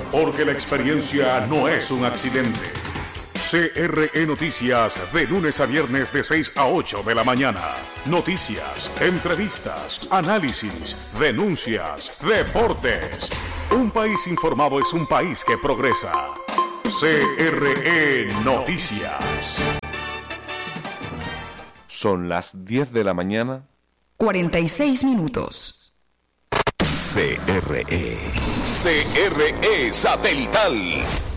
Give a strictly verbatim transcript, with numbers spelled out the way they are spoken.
porque la experiencia no es un accidente. C R E Noticias, de lunes a viernes de seis a ocho de la mañana. Noticias, entrevistas, análisis, denuncias, deportes. Un país informado es un país que progresa. C R E Noticias. Son las diez de la mañana. cuarenta y seis minutos. C R E. C R E Satelital.